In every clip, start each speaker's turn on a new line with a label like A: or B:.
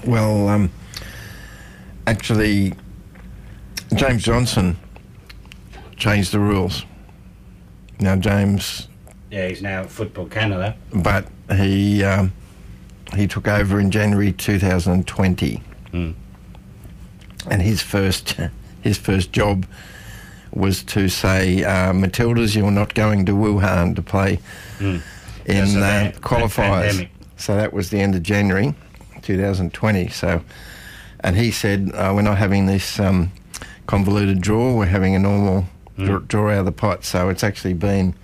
A: Well, actually, James Johnson changed the rules. Now, James...
B: Yeah, he's now at Football Canada.
A: But he took over in January 2020.
B: Mm.
A: And his first job was to say, Matildas, you're not going to Wuhan to play in qualifiers. So that was the end of January 2020. So, and he said, we're not having this convoluted draw, we're having a normal draw out of the pot. So it's actually been,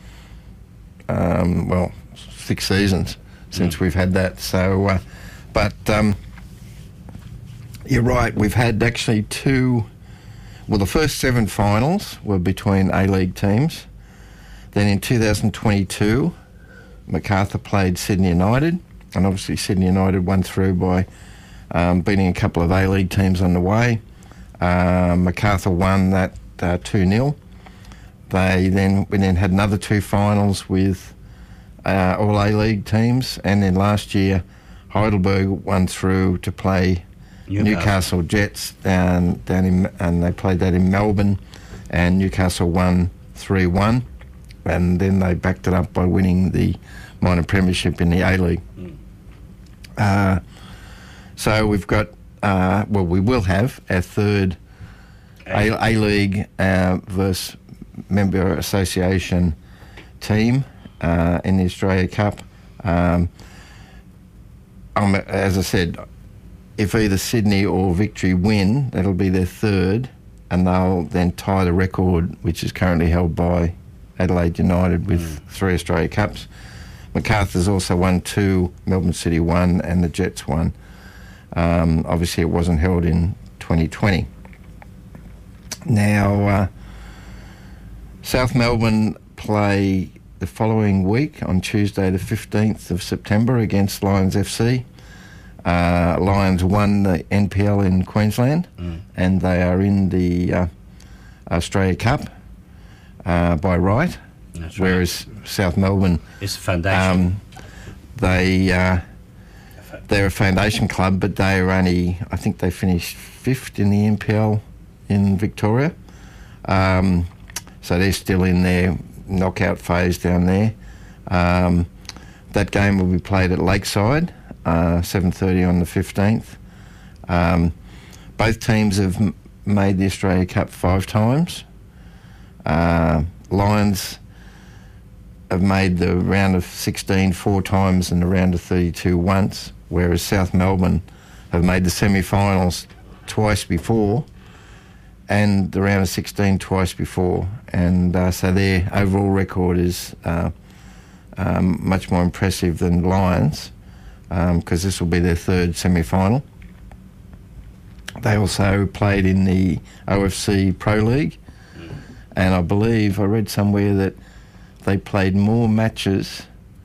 A: 6 seasons since we've had that. So, you're right, we've had actually the first 7 finals were between A-League teams. Then in 2022, Macarthur played Sydney United, and obviously Sydney United won through by beating a couple of A-League teams on the way. Macarthur won that 2-0. We then had another 2 finals with all A-League teams, and then last year Heidelberg won through to play Newcastle Jets down in, and they played that in Melbourne, and Newcastle won 3-1, and then they backed it up by winning the minor premiership in the A-League. So we've got, we will have our third A-League versus member association team in the Australia Cup. As I said, if either Sydney or Victory win, that'll be their third, and they'll then tie the record, which is currently held by Adelaide United with 3 Australia Cups. Macarthur's also won 2, Melbourne City 1, and the Jets 1. Obviously, it wasn't held in 2020. Now, South Melbourne play the following week on Tuesday the 15th of September against Lions FC. Lions won the NPL in Queensland, and they are in the Australia Cup by right. That's whereas right. South Melbourne,
B: it's a foundation.
A: They're a foundation club, but they are only, I think they finished 5th in the NPL in Victoria. So they're still in their knockout phase down there. That game will be played at Lakeside, 7:30 on the 15th. Both teams have made the Australia Cup 5 times. Lions have made the round of 16 4 times and the round of 32 once, whereas South Melbourne have made the semi-finals twice before and the round of 16 twice before. And so their overall record is much more impressive than Lions, because this will be their 3rd semi-final. They also played in the OFC Pro League, and I believe I read somewhere that they played more matches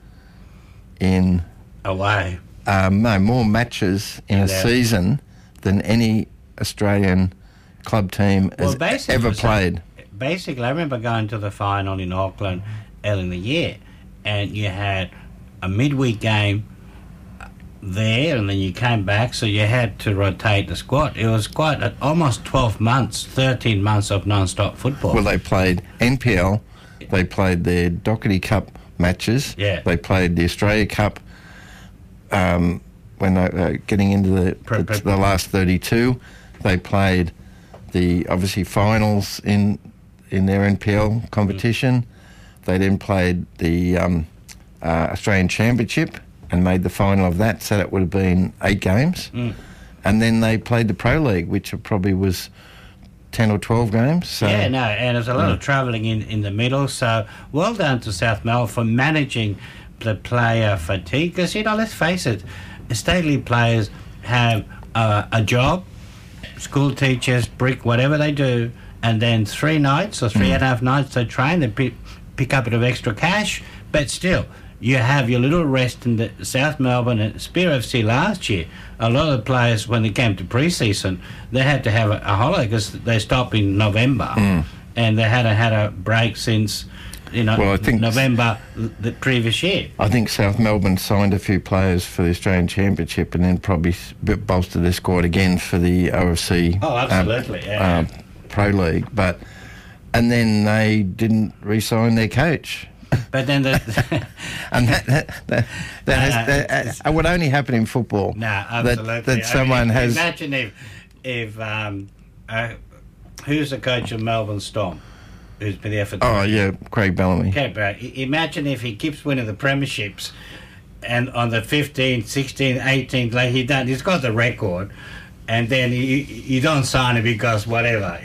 A: in...
B: Away.
A: More matches in a season than any Australian club team has ever played.
B: Basically, I remember going to the final in Auckland early in the year, and you had a midweek game there, and then you came back, so you had to rotate the squad. It was quite almost 12 months, 13 months of non-stop football.
A: Well, they played NPL, they played their Doherty Cup matches, they played the Australia Cup when they were getting into the last 32. They played the, obviously, finals in their NPL competition. They then played the Australian Championship and made the final of that, so that would have been 8 games. And then they played the Pro League, which probably was 10 or 12 games. So.
B: Yeah, no, and there's a lot of travelling in the middle, so well done to South Melbourne for managing the player fatigue, because, let's face it, State League players have a job, school teachers, brick, whatever they do, and then 3 nights or 3.5 nights they train, they pick up a bit of extra cash, but still, you have your little rest in the South Melbourne and Spear FC last year. A lot of the players, when they came to pre-season, they had to have a holiday because they stopped in November, and they hadn't had a break since
A: Well, I think
B: November the previous year.
A: I think South Melbourne signed a few players for the Australian Championship and then probably bolstered their squad again for the OFC
B: Oh, absolutely,
A: Pro League. And then they didn't re-sign their coach.
B: But then
A: and that would only happen in football.
B: No, absolutely.
A: That someone has...
B: Imagine if who's the coach of Melbourne Storm? Who's been there for...
A: Oh, yeah, Craig Bellamy.
B: Okay, but imagine if he keeps winning the premierships and on the 15th, 16th, 18th, he's got the record, and then you don't sign it because whatever,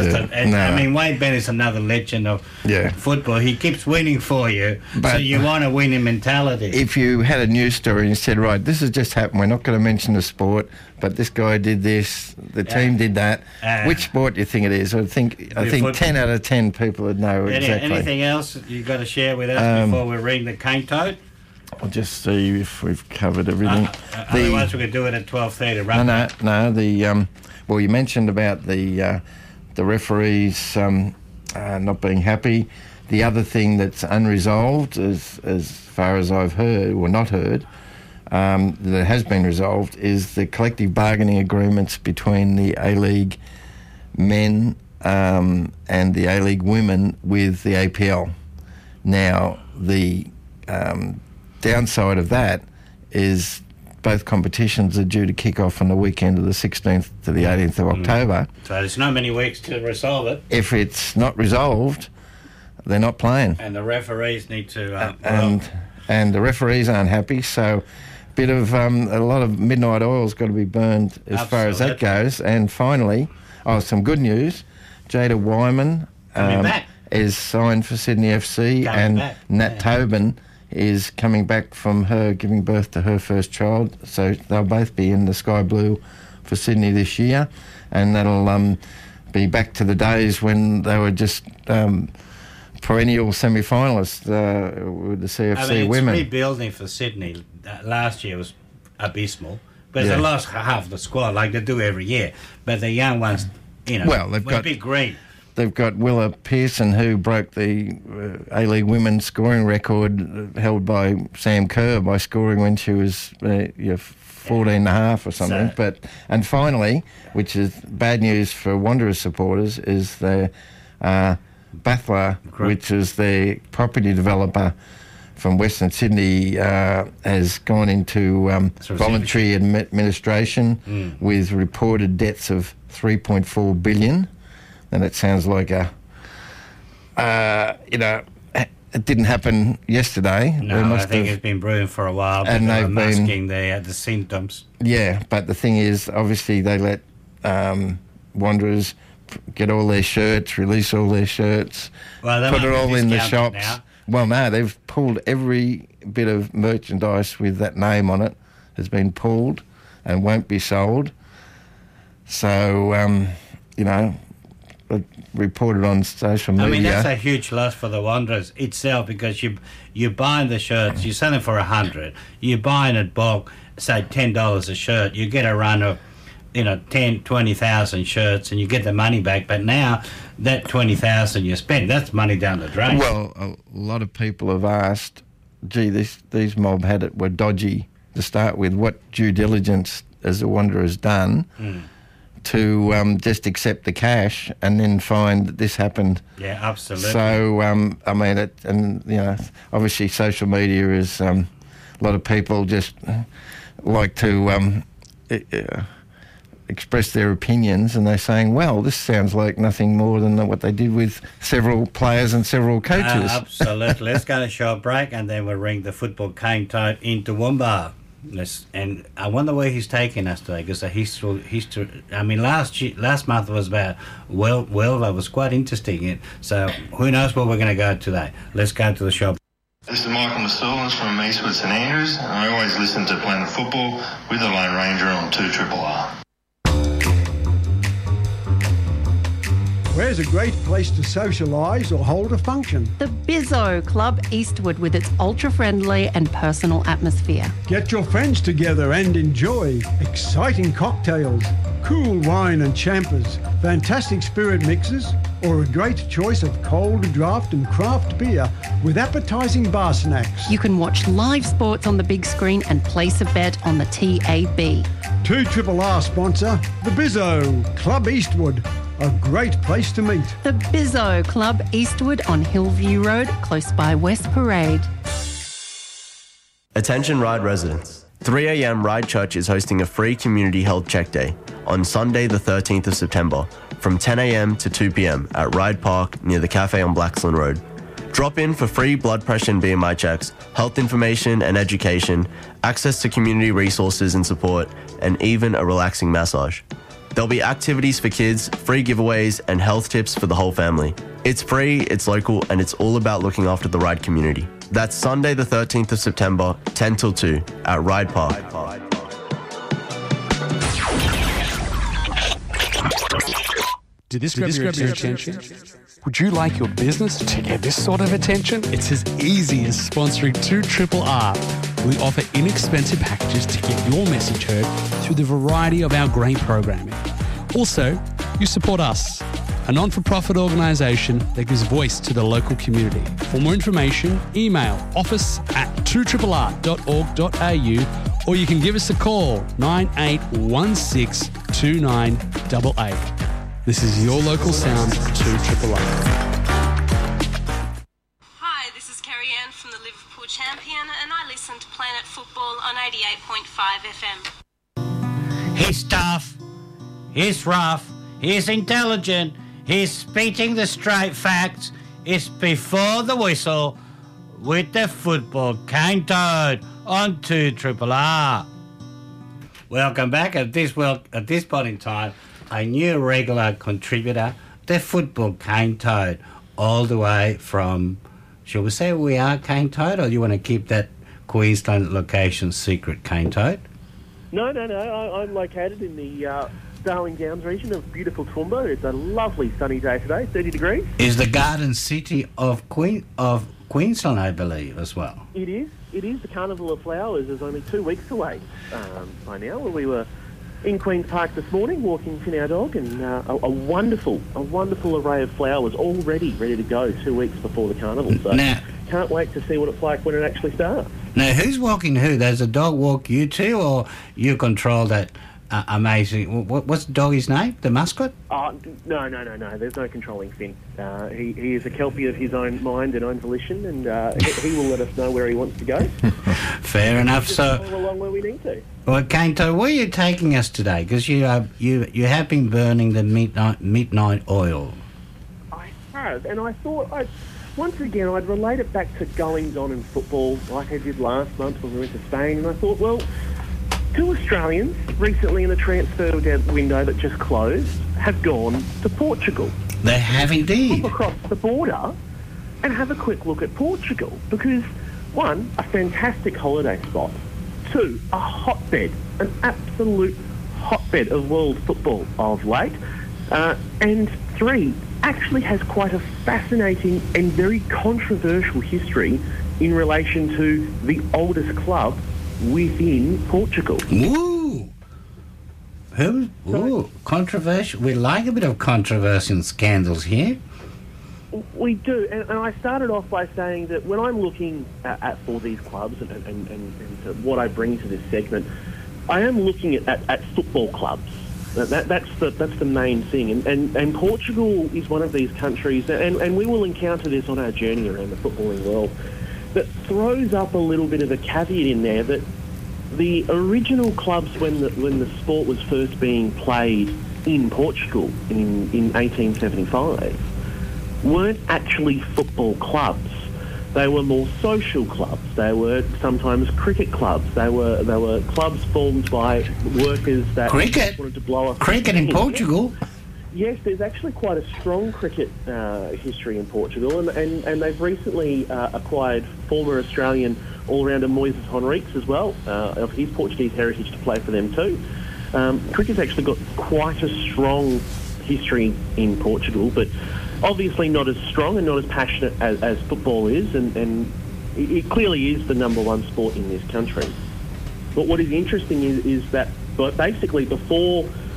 B: I mean, Wayne Bennett's another legend of football. He keeps winning for you, so you want a winning mentality.
A: If you had a news story and you said, right, this has just happened, we're not going to mention the sport, but this guy did this, the team did that, which sport do you think it is? I think 10 out of 10 people would know exactly.
B: Anything else you've got to share with us before we ring the cane toad?
A: I'll just see if we've covered everything.
B: Otherwise, we could do it at 12:30.
A: No. Well, you mentioned about the referees not being happy. The other thing that's unresolved, as far as I've heard or not heard, that has been resolved is the collective bargaining agreements between the A-League men and the A-League women with the APL. Now, the downside of that is both competitions are due to kick off on the weekend of the 16th to the 18th of October.
B: So there's not many weeks to resolve it.
A: If it's not resolved, they're not playing.
B: And the referees need to...
A: and the referees aren't happy, so a lot of midnight oil's got to be burned as far as that goes. And finally, some good news, Jada Wyman is signed for Sydney FC, Nat Tobin is coming back from her giving birth to her first child, so they'll both be in the sky blue for Sydney this year, and that'll be back to the days when they were just perennial semi-finalists with the CFC women.
B: It's rebuilding for Sydney. Last year was abysmal, but they lost half the squad like they do every year, but the young ones, they've got big green.
A: They've got Willa Pearson, who broke the A-League women's scoring record held by Sam Kerr by scoring when she was 14 and a half or something. And finally, which is bad news for Wanderers supporters, is the Bathla, which is the property developer from Western Sydney, has gone into voluntary administration with reported debts of $3.4 billion. And it sounds like it didn't happen yesterday.
B: No, I think it's been brewing for a while, but they're masking the symptoms.
A: Yeah, but the thing is, obviously they let Wanderers get all their shirts, release all their shirts, put it all in the shops. Now. Well, no, they've pulled every bit of merchandise with that name on it has been pulled and won't be sold. So, reported on social media.
B: I mean, that's a huge loss for the Wanderers itself, because you're buying the shirts, you're selling for $100, you're buying at bulk, say $10 a shirt, you get a run of 10, 20,000 shirts and you get the money back, but now that 20,000 you spend, that's money down the drain.
A: Well, a lot of people have asked, these mob were dodgy to start with. What due diligence has the Wanderers done to just accept the cash and then find that this happened?
B: Yeah, absolutely.
A: So, obviously social media is, a lot of people just like to express their opinions, and they're saying, well, this sounds like nothing more than what they did with several players and several coaches.
B: Absolutely. Let's go to a short break, and then we'll ring the football cane toad into Woombah. And I wonder where he's taking us today, because the history. I mean, last month was about that was quite interesting. So who knows where we're going to go today? Let's go to the shop.
C: This is Michael Masoulins from Eastwood St Andrews, and I always listen to Planet Football with the Lone Ranger on 2RRR.
D: Where's a great place to socialise or hold a function?
E: The Bizzo Club Eastwood, with its ultra-friendly and personal atmosphere.
D: Get your friends together and enjoy exciting cocktails, cool wine and champers, fantastic spirit mixes, or a great choice of cold draft and craft beer with appetising bar snacks.
E: You can watch live sports on the big screen and place a bet on the TAB.
D: 2RRR sponsor, the Bizzo, Club Eastwood, a great place to meet.
E: The Bizzo Club Eastwood on Hillview Road, close by West Parade.
F: Attention Ryde residents. 3am Ryde Church is hosting a free community health check day on Sunday the 13th of September from 10am to 2pm at Ryde Park near the cafe on Blaxland Road. Drop in for free blood pressure and BMI checks, health information and education, access to community resources and support, and even a relaxing massage. There'll be activities for kids, free giveaways, and health tips for the whole family. It's free, it's local, and it's all about looking after the Ryde community. That's Sunday the 13th of September, 10 till 2 at Ryde Park.
G: Did this grab your attention? Would you like your business to get this sort of attention? It's as easy as sponsoring 2RRR. We offer inexpensive packages to get your message heard through the variety of our great programming. Also, you support us, a non-for-profit organisation that gives voice to the local community. For more information, email office@2RRR.org.au or you can give us a call, 9816 2988. This is your local sound, 2RRR.
H: Hi, this is Kerry Ann from the Liverpool Champion, and I listen to Planet Football on 88.5 FM.
B: He's tough, he's rough, he's intelligent, he's speaking the straight facts. It's before the whistle with the football cane toad on 2RRR. Welcome back. At this point in time, a new regular contributor, the football cane toad, all the way from, shall we say we are cane toad, or do you want to keep that Queensland location secret, cane toad?
I: No. I'm located in the Darling Downs region of beautiful Toowoomba. It's a lovely sunny day today, 30 degrees.
B: Is the Garden City of Queensland, I believe, as well?
I: It is. The Carnival of Flowers is only 2 weeks away by now. We were in Queen's Park this morning walking Finn our dog, and a wonderful array of flowers already ready to go 2 weeks before the carnival. So can't wait to see what it's like when it actually starts.
B: Now, who's walking who? Does the dog walk you two, or you control that amazing... What's the doggy's name? The mascot?
I: No. There's no controlling Finn. He is a Kelpie of his own mind and own volition, and he will let us know where he wants to go.
B: Fair enough. So
I: follow along where we need to.
B: Well, Kainto, where are you taking us today? Because you have been burning the midnight oil.
I: I have, and I thought once again I'd relate it back to goings on in football, like I did last month when we went to Spain. And I thought, well, 2 Australians recently in the transfer window that just closed have gone to Portugal.
B: They have indeed.
I: Hop across the border and have a quick look at Portugal, because 1, a fantastic holiday spot. 2, a hotbed, an absolute hotbed of world football of late. And 3, actually has quite a fascinating and very controversial history in relation to the oldest club within Portugal.
B: Ooh! Controversial. We like a bit of controversy and scandals here.
I: We do, and I started off by saying that when I'm looking for these clubs and to what I bring to this segment, I am looking at football clubs. That's the main thing, and Portugal is one of these countries, and we will encounter this on our journey around the footballing world, that throws up a little bit of a caveat in there that the original clubs when the sport was first being played in Portugal in 1875 weren't actually football clubs. They were more social clubs. They were sometimes cricket clubs. They were clubs formed by workers that wanted to blow off
B: cricket in Portugal.
I: Yes, there's actually quite a strong cricket history in Portugal, and they've recently acquired former Australian all-rounder Moises Henriques as well, of his Portuguese heritage, to play for them too. Cricket's actually got quite a strong history in Portugal, but obviously not as strong and not as passionate as football is, and it clearly is the number one sport in this country. But what is interesting is that basically before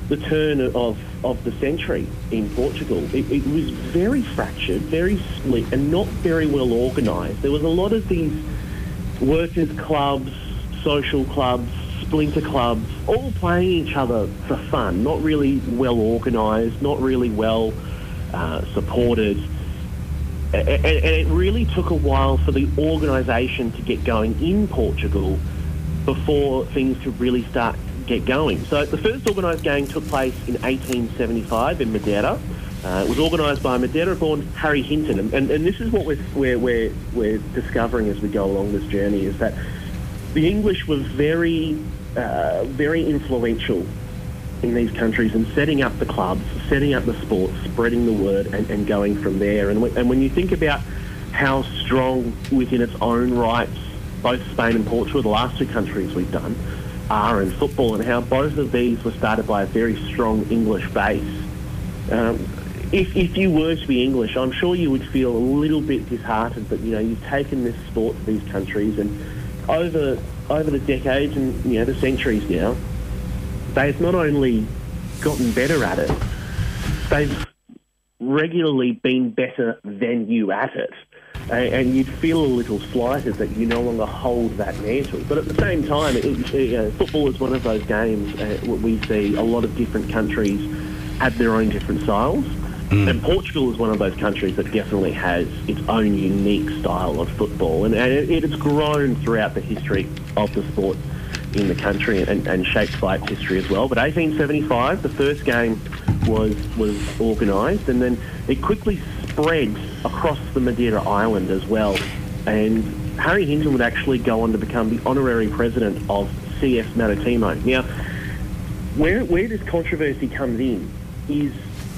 I: the turn of the century in Portugal, it was very fractured, very split, and not very well organised. There was a lot of these workers' clubs, social clubs, splinter clubs, all playing each other for fun, not really well organised, not really well supported. And it really took a while for the organisation to get going in Portugal before things could really start get going. So the first organised game took place in 1875 in Madeira. It was organised by Madeira-born Harry Hinton, and this is what we're discovering as we go along this journey, is that the English were very influential in these countries and setting up the clubs, setting up the sports, spreading the word, and going from there. And when you think about how strong within its own rights both Spain and Portugal, the last two countries we've done, are in football, and how both of these were started by a very strong English base. If you were to be English, I'm sure you would feel a little bit disheartened, but you've taken this sport to these countries, and over the decades and the centuries now, they've not only gotten better at it, they've regularly been better than you at it. And you'd feel a little slighted that you no longer hold that mantle. But at the same time, football is one of those games we see a lot of different countries have their own different styles. And Portugal is one of those countries that definitely has its own unique style of football. And it has grown throughout the history of the sport in the country and shaped by its history as well. But 1875, the first game was organised, and then it quickly spread across the Madeira island as well. And Harry Hinton would actually go on to become the honorary president of CS Maritimo. Now, where this controversy comes in is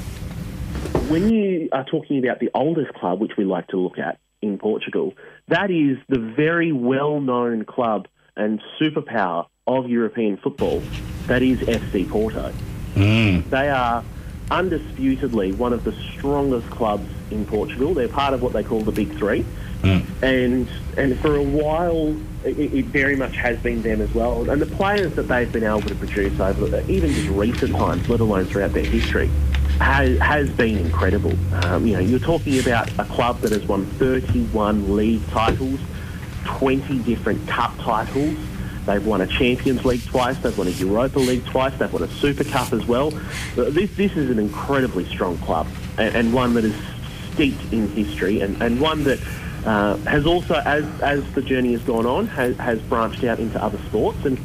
I: when you are talking about the oldest club, which we like to look at in Portugal, that is the very well-known club and superpower of European football, that is FC Porto. They are undisputedly one of the strongest clubs in Portugal. They're part of what they call the Big Three. And for a while, it very much has been them as well. And the players that they've been able to produce over even just recent times, let alone throughout their history, has been incredible. You're talking about a club that has won 31 league titles, 20 different cup titles. They've won a Champions League twice. They've won a Europa League twice. They've won a Super Cup as well. This is an incredibly strong club, and one that is steeped in history, and one that has also, as the journey has gone on, has branched out into other sports. And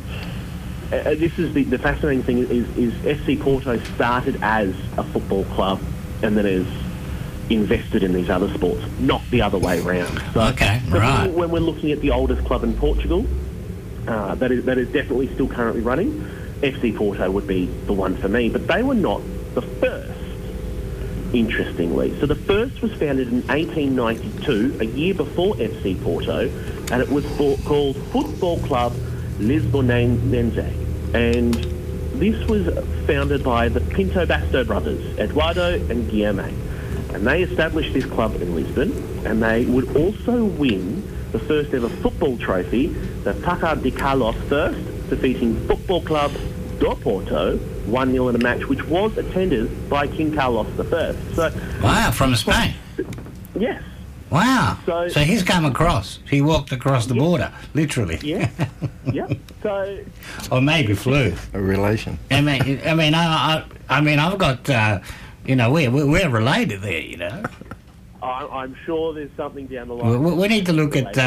I: this is the fascinating thing is FC Porto started as a football club and then has invested in these other sports, not the other way around. So right. When we're looking at the oldest club in Portugal, that is definitely still currently running, FC Porto would be the one for me. But they were not the first, interestingly. So the first was founded in 1892, a year before FC Porto, and it was called Football Club Lisbonense. And this was founded by the Pinto Basto brothers, Eduardo and Guilherme. And they established this club in Lisbon, and they would also win the first ever football trophy, the Taça de Carlos first, defeating Football Club do Porto 1-0 in a match which was attended by King Carlos I. So,
B: wow, from Spain?
I: Yes.
B: Wow. So he's come across. He walked across the border, literally.
I: Yeah. Yeah. So.
B: Or maybe flew.
A: A relation.
B: I mean, I've got. We're related there.
I: I'm sure there's something down the line.
B: We need to look at.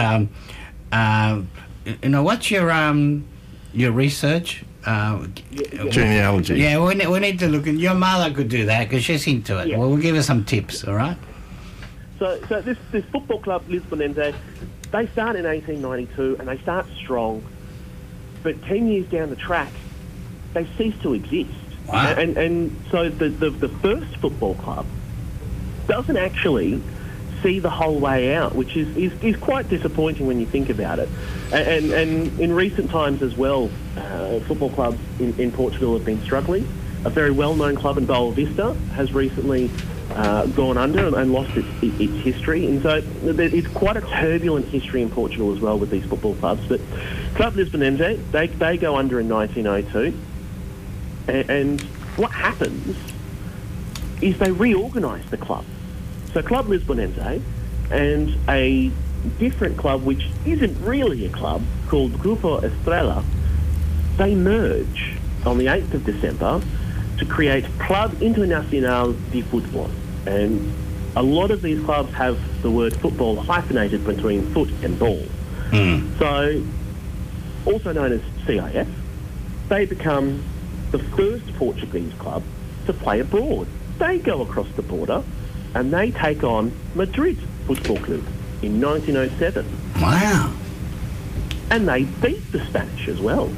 B: What's your research?
A: Genealogy.
B: Yeah, we need to look at. Your mother could do that because she's into it. Yeah. We'll give her some tips. All right.
I: So this football club Lisbonense, they start in 1892 and they start strong, but 10 years down the track, they cease to exist.
B: Wow.
I: And so the first football club doesn't actually see the whole way out, which is quite disappointing when you think about it. And in recent times as well, football clubs in Portugal have been struggling. A very well-known club in Boa Vista has recently gone under and lost its history. And so it's quite a turbulent history in Portugal as well with these football clubs. But Club Lisbonense, they go under in 1902. And what happens is they reorganise the club. So Club Lisbonense and a different club, which isn't really a club, called Grupo Estrela, they merge on the 8th of December to create Club Internacional de Futbol. And a lot of these clubs have the word football hyphenated between foot and ball. So, also known as CIF, they become the first Portuguese club to play abroad. They go across the border and they take on Madrid Football Club in 1907.
B: Wow.
I: And they beat the Spanish as well.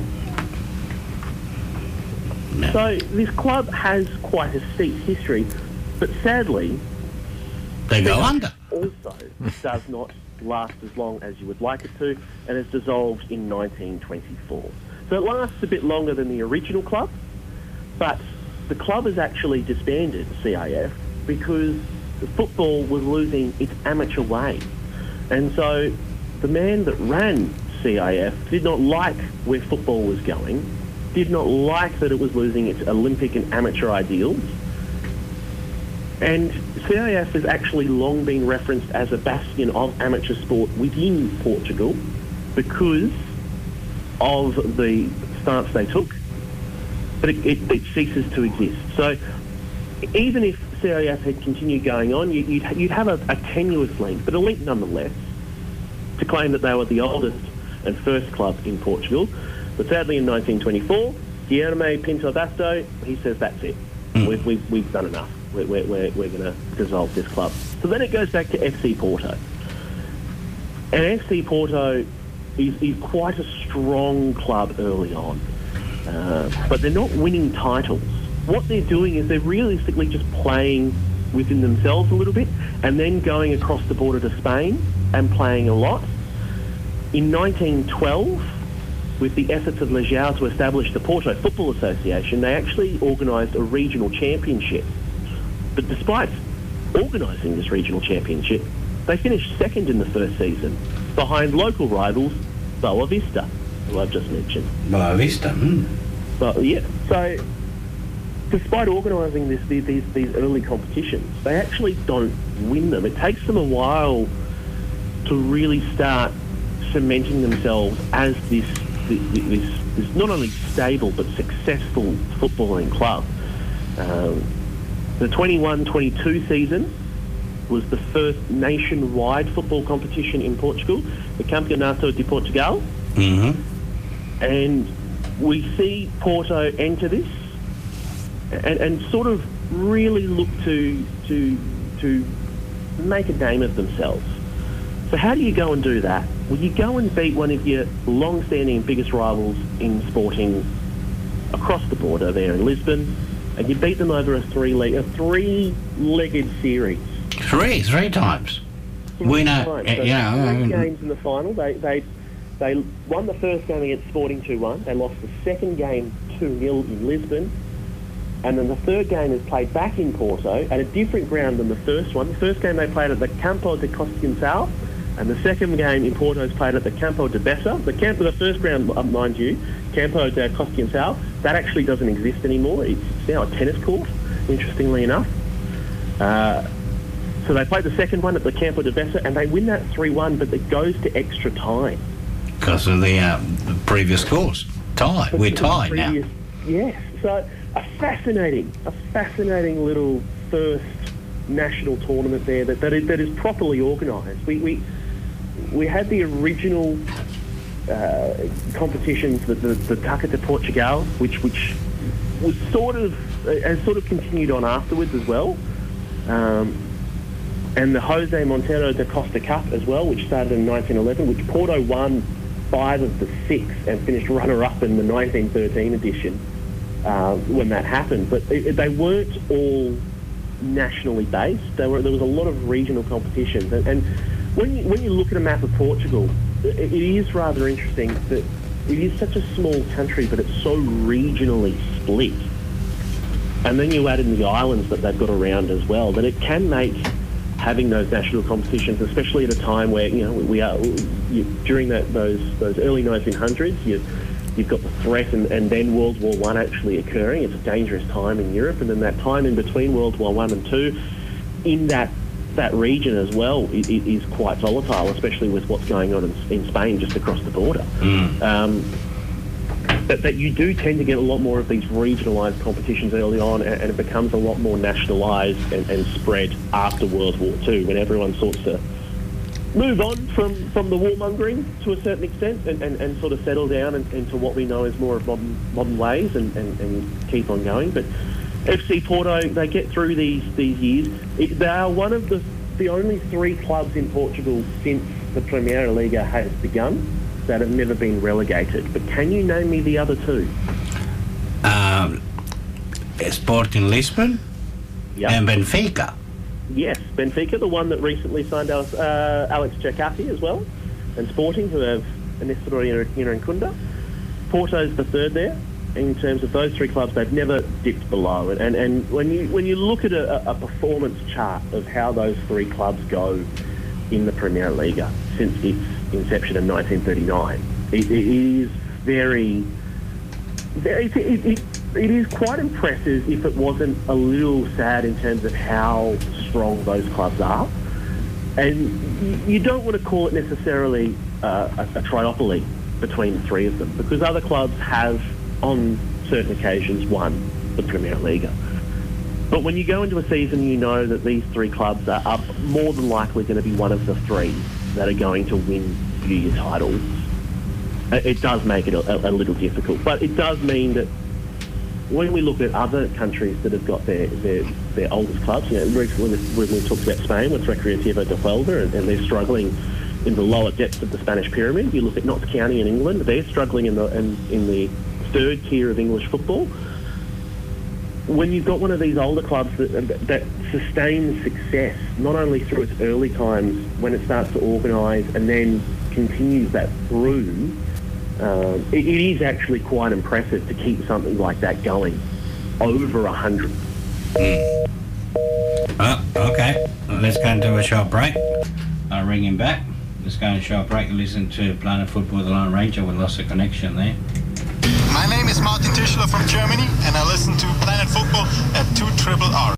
I: So this club has quite a steep history, but sadly,
B: they go under.
I: Also does not last as long as you would like it to, and is dissolved in 1924. So it lasts a bit longer than the original club, but the club is actually disbanded, CIF, because the football was losing its amateur way. And so the man that ran CIF did not like where football was going, did not like that it was losing its Olympic and amateur ideals. And CIF has actually long been referenced as a bastion of amateur sport within Portugal because of the stance they took, but it ceases to exist. So even if CIF had continued going on, you'd have a tenuous link, but a link nonetheless, to claim that they were the oldest and first club in Portugal. But sadly, in 1924, Guilherme Pinto Basto, he says that's it. We've done enough. We're going to dissolve this club. So then it goes back to FC Porto. And FC Porto is quite a strong club early on. But they're not winning titles. What they're doing is they're realistically just playing within themselves a little bit and then going across the border to Spain and playing a lot. In 1912, with the efforts of Leão to establish the Porto Football Association, they actually organised a regional championship. But despite organising this regional championship, they finished second in the first season, behind local rivals Boa Vista, who I've just mentioned.
B: Boa Vista,
I: But yeah, so despite organising these early competitions, they actually don't win them. It takes them a while to really start cementing themselves as this not only stable but successful footballing club. The 21-22 season was the first nationwide football competition in Portugal, the Campeonato de Portugal. And we see Porto enter this and sort of really look to make a name of themselves. So how do you go and do that? Well, you go and beat one of your long-standing biggest rivals in sporting across the border there in Lisbon, and you beat them over a three-legged series.
B: Three times. Winner,
I: So three games in the final. They won the first game against Sporting 2-1. They lost the second game 2-0 in Lisbon. And then the third game is played back in Porto at a different ground than the first one. The first game they played at the Campo de Constituição, and the second game in Porto is played at the Campo de Bessa. The first ground, mind you, Campo de Constituição, that actually doesn't exist anymore. It's now a tennis court, interestingly enough. So they played the second one at the Campo de Bessa, and they win that 3-1, but it goes to extra time.
B: Because of the previous scores. Tied. We're tied now.
I: Yes. So a fascinating little first national tournament there that is properly organised. We had the original competitions, the Taça de Portugal, which was has sort of continued on afterwards as well, and the Jose Montero da Costa Cup as well, which started in 1911, which Porto won 5 of the 6 and finished runner-up in the 1913 edition when that happened. But they weren't all nationally based. There was a lot of regional competitions, and when you look at a map of Portugal, it is rather interesting that it is such a small country, but it's so regionally split. And then you add in the islands that they've got around as well, that it can make having those national competitions, especially at a time where we are during those early 1900s, you've got the threat and then World War One actually occurring. It's a dangerous time in Europe, and then that time in between World War One and Two, in that region as well, is quite volatile, especially with what's going on in Spain just across the border. But you do tend to get a lot more of these regionalised competitions early on, and it becomes a lot more nationalised and spread after World War II, when everyone sorts to move on from the warmongering to a certain extent and sort of settle down into what we know as more of modern ways and keep on going. But FC Porto, they get through these years. They are one of the only 3 clubs in Portugal since the Primeira Liga has begun that have never been relegated. But can you name me the other 2?
B: Sporting Lisbon and Benfica.
I: Yes, Benfica, the one that recently signed Alex Jacati as well, and Sporting, who have Nestor Irankunda. Porto's the third there. In terms of those 3 clubs, they've never dipped below. And when you look at a performance chart of how those 3 clubs go in the Primeira Liga since its inception in 1939, it is it is quite impressive, if it wasn't a little sad in terms of how strong those clubs are. And you don't want to call it necessarily a triopoly between the 3 of them, because other clubs have, on certain occasions, won the Premier Liga. But when you go into a season, you know that these 3 clubs are more than likely going to be one of the 3 that are going to win your titles. It does make it a little difficult, but it does mean that when we look at other countries that have got their oldest clubs, recently when we talked about Spain with Recreativo de Huelva, and they're struggling in the lower depths of the Spanish pyramid. You look at Notts County in England; they're struggling in the 3rd tier of English football. When you've got one of these older clubs that sustains success, not only through its early times when it starts to organise and then continues that through, it is actually quite impressive to keep something like that going over 100.
B: Okay. Let's go into a short break. I'll ring him back. Let's go into a short break and listen to Planet Football with the Lone Ranger. We lost the connection there.
J: My name is Martin Tischler from Germany, and I listen to Planet Football at 2RRR.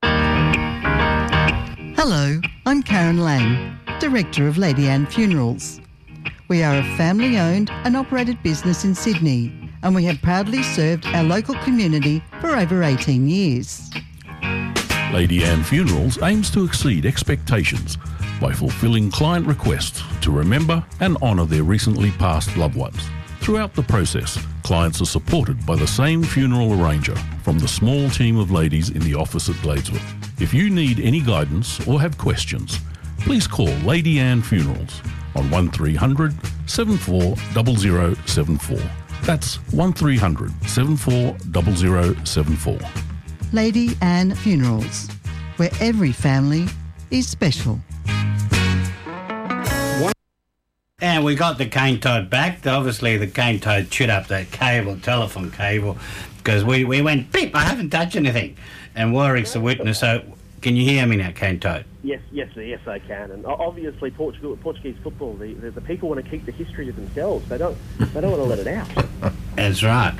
K: Hello, I'm Karen Lang, Director of Lady Anne Funerals. We are a family-owned and operated business in Sydney, and we have proudly served our local community for over 18 years.
L: Lady Anne Funerals aims to exceed expectations by fulfilling client requests to remember and honour their recently passed loved ones. Throughout the process, clients are supported by the same funeral arranger from the small team of ladies in the office at Gladesworth. If you need any guidance or have questions, please call Lady Anne Funerals on 1300 740074. That's 1300 740074.
K: Lady Anne Funerals, where every family is special.
B: And we got the cane toad back. Obviously, the cane toad chewed up that telephone cable, because we went beep. I haven't touched anything, and Warwick's the witness. So, can you hear me now, cane toad?
I: Yes, I can. And obviously, Portuguese football, the people want to keep the history to themselves. They don't want to let it out.
B: That's right.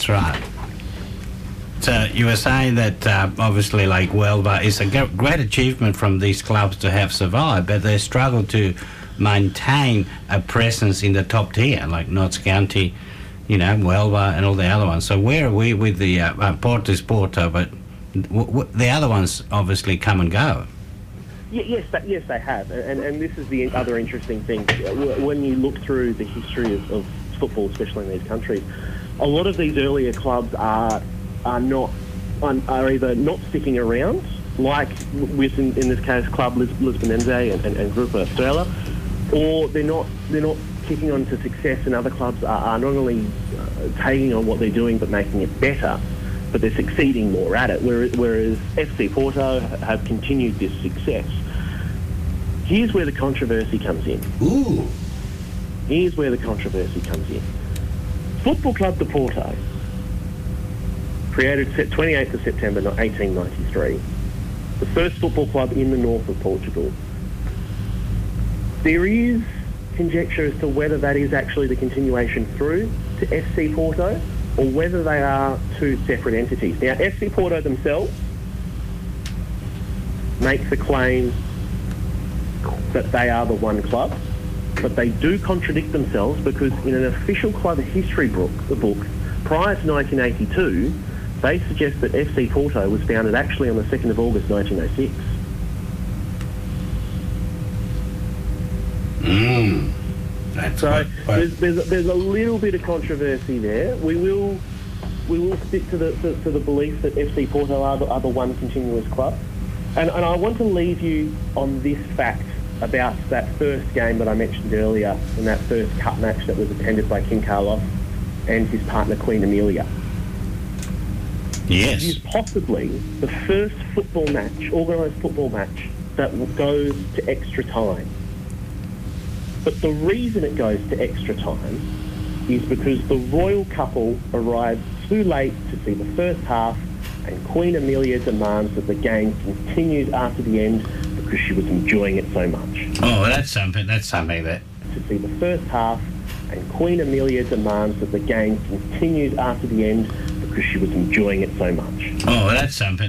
B: So you were saying that obviously, like Huelva, it's a great achievement from these clubs to have survived, but they struggle to maintain a presence in the top tier, like Notts County, Huelva and all the other ones. So where are we with the Porto's Porto, but the other ones obviously come and go?
I: Yes, they have. And this is the other interesting thing. When you look through the history of football, especially in these countries, a lot of these earlier clubs are either not sticking around, like with in this case Club Lisbonense and Grupo Estrela, or they're not kicking on to success, and other clubs are not only taking on what they're doing but making it better, but they're succeeding more at it, whereas FC Porto have continued this success. Here's where the controversy comes in.
B: Ooh.
I: Here's where the controversy comes in. Football Club de Porto, created 28th of September 1893, the first football club in the north of Portugal. There is conjecture as to whether that is actually the continuation through to FC Porto or whether they are two separate entities. Now, FC Porto themselves make the claim that they are the one club, but they do contradict themselves because in an official club history book prior to 1982, they suggest that FC Porto was founded actually on the 2nd of August 1906. So there's a little bit of controversy there. We will stick to the belief that FC Porto are the one continuous club, and I want to leave you on this fact about that first game that I mentioned earlier, and that first cup match that was attended by King Carlos and his partner Queen Amelia.
B: Yes.
I: It is possibly the first football match, organised football match, that goes to extra time. But the reason it goes to extra time is because the royal couple arrived too late to see the first half, and Queen Amelia demands that the game continues after the end because she was enjoying it so much.
B: Oh, that's something that...
I: To see the first half, and Queen Amelia demands that the game continues after the end because she was enjoying it so much.
B: Oh, that's something.